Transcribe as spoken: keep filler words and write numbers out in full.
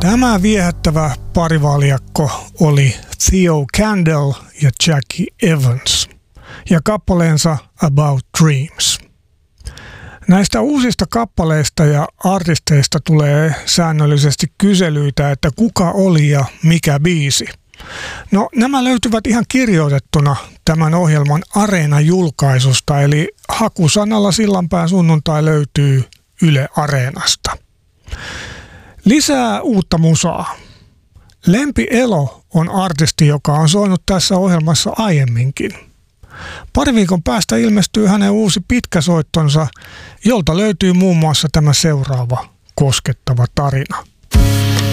Tämä viehättävä parivaljakko oli Theo Kandel ja Jackie Evans ja kappaleensa About Dreams. Näistä uusista kappaleista ja artisteista tulee säännöllisesti kyselyitä, että kuka oli ja mikä biisi. No, nämä löytyvät ihan kirjoitettuna tämän ohjelman Areena-julkaisusta, eli hakusanalla Sillanpään sunnuntai löytyy Yle Areenasta. Lisää uutta musaa. Lempi Elo on artisti, joka on soinut tässä ohjelmassa aiemminkin. Pari viikon päästä ilmestyy hänen uusi pitkäsoittonsa, jolta löytyy muun muassa tämä seuraava koskettava tarina.